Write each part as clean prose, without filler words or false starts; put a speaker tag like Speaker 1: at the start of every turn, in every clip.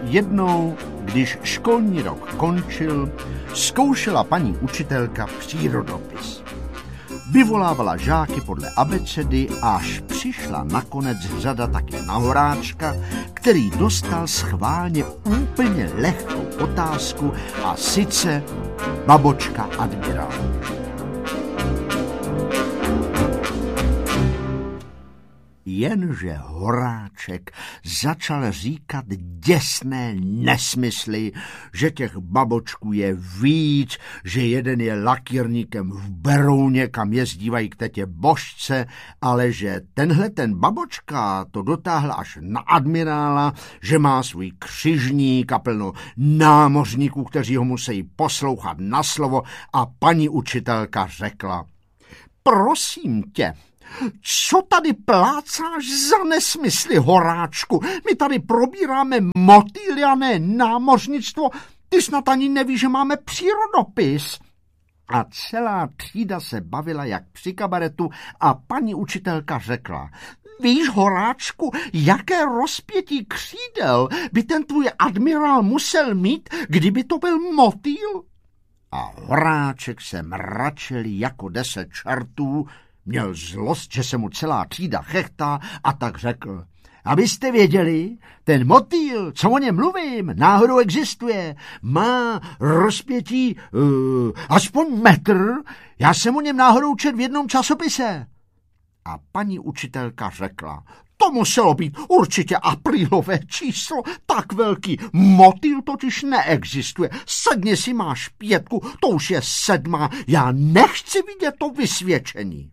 Speaker 1: Jednou, když školní rok končil, zkoušela paní učitelka přírodopis. Vyvolávala žáky podle abecedy, až přišla nakonec řada taky na Horáčka, který dostal schválně úplně lehkou otázku, a sice babočka admirál. Jenže Horáček začal říkat děsné nesmysly, že těch babočků je víc, že jeden je lakírníkem v Berouně, kam jezdívají k tetě Božce, ale že ten babočka to dotáhla až na admirála, že má svůj křižník a plno námořníků, kteří ho musí poslouchat na slovo, a paní učitelka řekla: prosím tě, co tady plácáš za nesmysly, Horáčku? My tady probíráme motýly a ne námořnictvo. Ty snad ani nevíš, že máme přírodopis. A celá třída se bavila jak při kabaretu a paní učitelka řekla: víš, Horáčku, jaké rozpětí křídel by ten tvůj admirál musel mít, kdyby to byl motýl? A Horáček se mračil jako 10 čertů, měl zlost, že se mu celá třída chechtá, a tak řekl: abyste věděli, ten motýl, co o něm mluvím, náhodou existuje. Má rozpětí aspoň metr, já jsem o něm náhodou četl v jednom časopise. A paní učitelka řekla: to muselo být určitě aprílové číslo, tak velký motýl totiž neexistuje. Sedni si, máš 5, to už je 7, já nechci vidět to vysvědčení.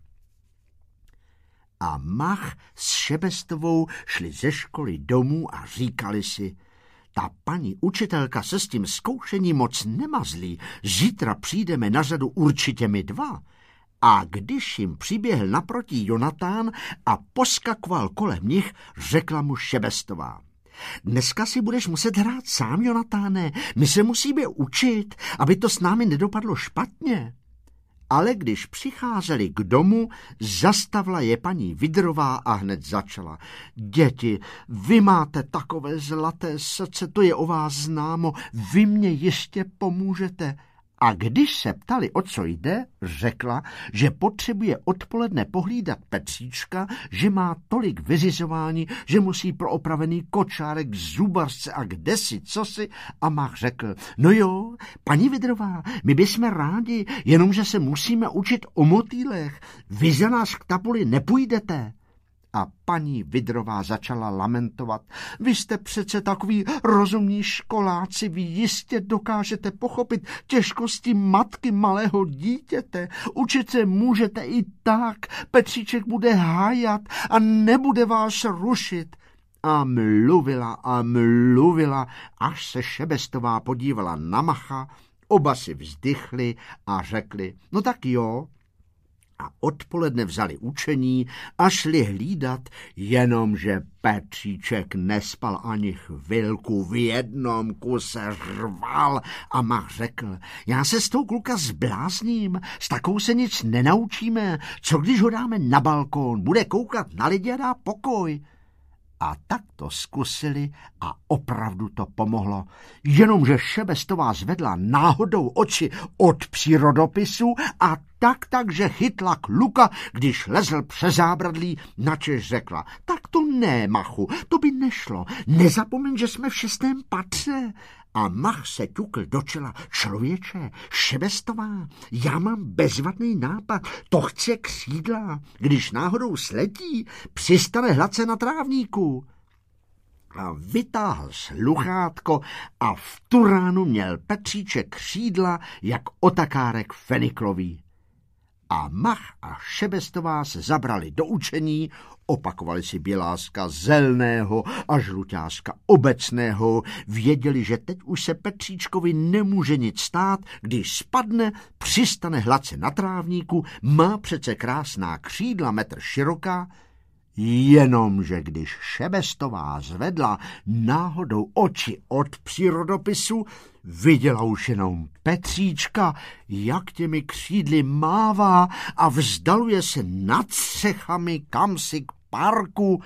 Speaker 1: A Mach s Šebestovou šli ze školy domů a říkali si: ta paní učitelka se s tím zkoušením moc nemazlí, zítra přijdeme na řadu určitě my 2. A když jim přiběhl naproti Jonatán a poskakoval kolem nich, řekla mu Šebestová: dneska si budeš muset hrát sám, Jonatáne, my se musíme učit, aby to s námi nedopadlo špatně. Ale když přicházeli k domu, zastavila je paní Vidrová a hned začala: děti, vy máte takové zlaté srdce, to je o vás známo, vy mě ještě pomůžete. A když se ptali, o co jde, řekla, že potřebuje odpoledne pohlídat Petříčka, že má tolik vyřizování, že musí pro opravený kočárek, zubařce a kdesi cosi, a Mach řekl: no jo, paní Vidrová, my bychom rádi, jenomže se musíme učit o motýlech, vy za nás k tabuli nepůjdete. A paní Vidrová začala lamentovat: vy jste přece takový rozumní školáci, vy jistě dokážete pochopit těžkosti matky malého dítěte. Učit se můžete i tak, Petříček bude hájat a nebude vás rušit. A mluvila, až se Šebestová podívala na Macha, oba si vzdychli a řekli: no tak jo. A odpoledne vzali učení a šli hlídat, jenomže Petříček nespal ani chvilku, v jednom kuse řval, a Mach řekl: já se s tou kluka zblázním, s takovou se nic nenaučíme, co když ho dáme na balkón, bude koukat na lidi a dá pokoj. A tak to zkusili a opravdu to pomohlo. Jenomže Šebestová zvedla náhodou oči od přírodopisu a takže chytla kluka, když lezl přes zábradlí, načež řekla: tak to ne, Machu, to by nešlo. Nezapomeň, že jsme v 6. patře. A Mach se ťukl do čela: člověče, Šebestová, já mám bezvadný nápad, to chce křídla. Když náhodou sletí, přistane hladce na trávníku. A vytáhl sluchátko a v tu ránu měl Petříček křídla jak otakárek feniklový. A Mach a Šebestová se zabrali do učení, opakovali si Běláska zelného a Žluťáska obecného, věděli, že teď už se Petříčkovi nemůže nic stát, když spadne, přistane hladce na trávníku, má přece krásná křídla, metr široká, jenomže když Šebestová zvedla náhodou oči od přírodopisu, viděla už jenom Petříčka, jak těmi křídly mává a vzdaluje se nad střechami kamsi k parku,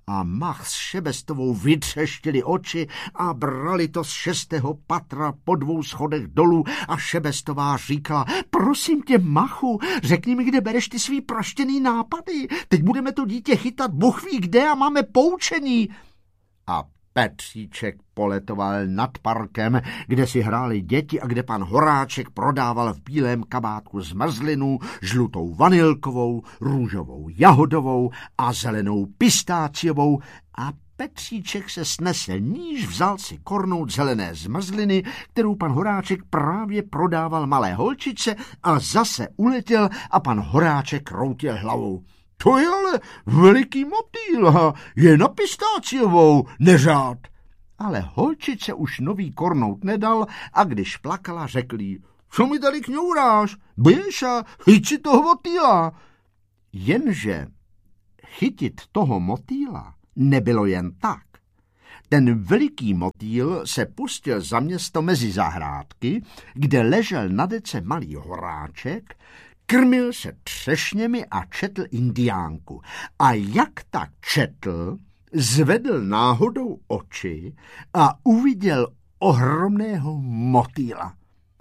Speaker 1: A Mach s Šebestovou vytřeštili oči a brali to z 6. patra po 2 schodech dolů a Šebestová říkala: prosím tě, Machu, řekni mi, kde bereš ty svý praštěný nápady. Teď budeme to dítě chytat Bůh ví kde a máme poučení. A Petříček poletoval nad parkem, kde si hráli děti a kde pan Horáček prodával v bílém kabátku zmrzlinu, žlutou vanilkovou, růžovou jahodovou a zelenou pistáciovou a Petříček se snesl níž, vzal si kornout zelené zmrzliny, kterou pan Horáček právě prodával malé holčičce a zase uletěl a pan Horáček kroutil hlavou. To je ale veliký motýl, je na pistáciovou, neřád. Ale holčice už nový kornout nedal a když plakala, řekl jí: co mi tady kňouráš? Běž a chyť si toho motýla. Jenže chytit toho motýla nebylo jen tak. Ten veliký motýl se pustil za město mezi zahrádky, kde ležel na dece malý Horáček, krmil se třešněmi a četl indiánku. A jak tak četl, zvedl náhodou oči a uviděl ohromného motýla.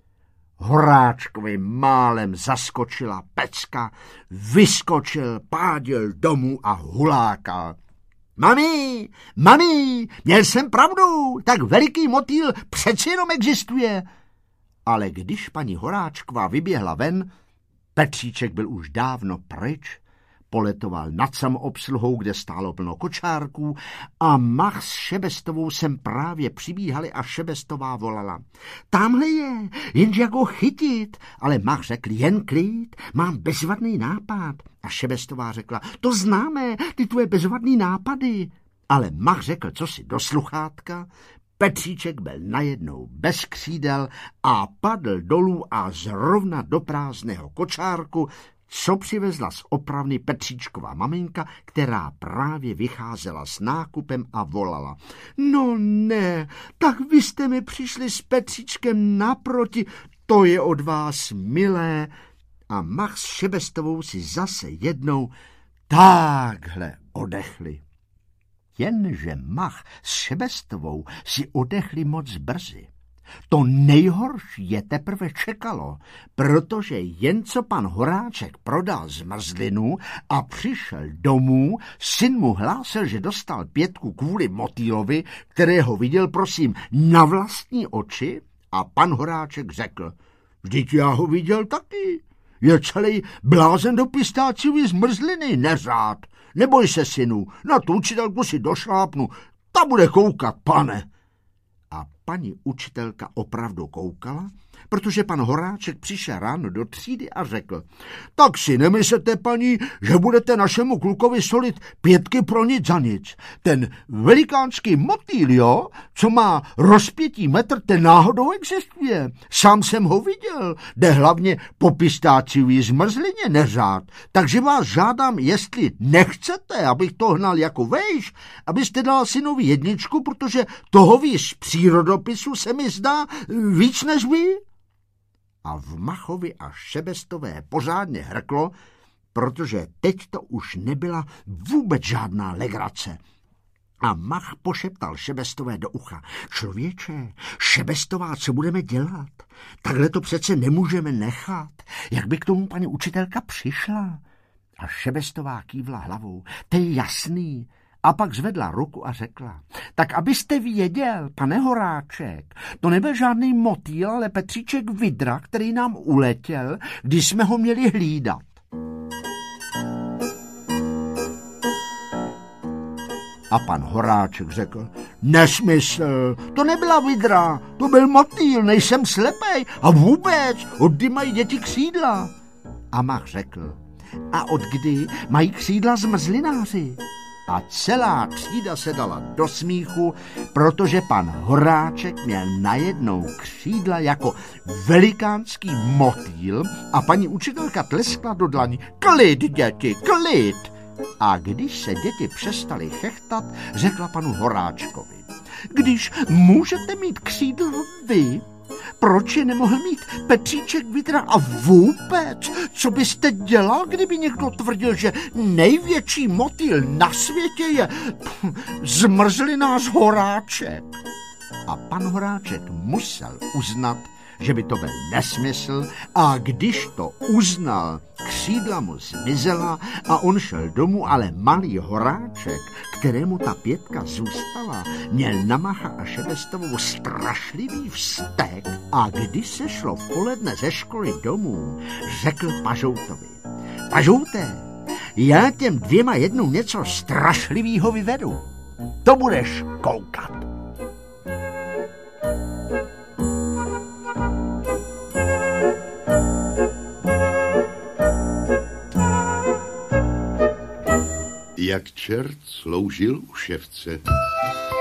Speaker 1: Horáčkovi málem zaskočila pecka, vyskočil, pádil domů a hulákal. Mami, měl jsem pravdu, tak veliký motýl přeci jenom existuje. Ale když paní Horáčková vyběhla ven, Petříček byl už dávno pryč, poletoval nad samoobsluhou, kde stálo plno kočárků a Mach s Šebestovou sem právě přibíhali a Šebestová volala: tamhle je, jenže jak ho chytit. Ale Mach řekl: jen klid, mám bezvadný nápad. A Šebestová řekla: to známe, ty tvoje bezvadný nápady. Ale Mach řekl cosi do sluchátka, Petříček byl najednou bez křídel a padl dolů a zrovna do prázdného kočárku, co přivezla z opravny Petříčkova maminka, která právě vycházela s nákupem a volala: no ne, tak vy jste mi přišli s Petříčkem naproti, to je od vás milé. A Mach s Šebestovou si zase jednou takhle odechli. Jenže Mach s Šebestovou si odechli moc brzy. To nejhorší je teprve čekalo, protože jen co pan Horáček prodal zmrzlinu a přišel domů, syn mu hlásil, že dostal 5 kvůli motýlovi, kterého viděl, prosím, na vlastní oči, a pan Horáček řekl: vždyť já ho viděl taky. Je celý blázen do pistáciový zmrzliny, neřád. Neboj se, synu, na tu učitelku si došlápnu, ta bude koukat, pane. A paní učitelka opravdu koukala, protože pan Horáček přišel ráno do třídy a řekl: tak si nemyslete, paní, že budete našemu klukovi solit 5 pro nic za nic. Ten velikánský motýl, jo, co má rozpětí metr, ten náhodou existuje. Sám jsem ho viděl, jde hlavně po pistáciový zmrzlině, neřád. Takže vás žádám, jestli nechcete, abych to hnal jako vejš, abyste dal synovi 1, protože toho víc z přírodopisu se mi zdá víc než vy. A v Machovi a Šebestové pořádně hrklo, protože teď to už nebyla vůbec žádná legrace. A Mach pošeptal Šebestové do ucha: člověče, Šebestová, co budeme dělat? Takhle to přece nemůžeme nechat. Jak by k tomu paní učitelka přišla? A Šebestová kývla hlavou: to je jasný. A pak zvedla ruku a řekla: tak abyste věděl, pane Horáček, to nebyl žádný motýl, ale Petříček Vidra, který nám uletěl, když jsme ho měli hlídat. A pan Horáček řekl: nesmysl, to nebyla vidra, to byl motýl, nejsem slepej a vůbec, odkdy mají děti křídla. A Mach řekl: a od kdy mají křídla zmrzlináři? A celá třída se dala do smíchu, protože pan Horáček měl najednou křídla jako velikánský motýl a paní učitelka tleskla do dlaní: klid, děti, klid! A když se děti přestaly chechtat, řekla panu Horáčkovi: když můžete mít křídla vy, Proč je nemohl mít Petříček Vidra? A vůbec, co byste dělal, kdyby někdo tvrdil, že největší motýl na světě je zmrzlinář Horáček? A pan Horáček musel uznat, že by to byl nesmysl, a když to uznal, křídla mu zmizela a on šel domů, ale malý Horáček, kterému ta 5 zůstala, měl na Macha a Šebestovou strašlivý vztek a když se šlo v poledne ze školy domů, řekl Pažoutovi: Pažouté, já těm 2 jednou něco strašlivýho vyvedu. To budeš koukat.
Speaker 2: Jak čert sloužil u ševce.